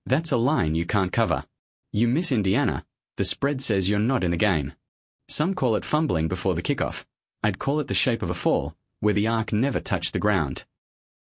That's a line you can't cover. You miss Indiana, the spread says you're not in the game. Some call it fumbling before the kickoff. I'd call it the shape of a fall, where the arc never touched the ground.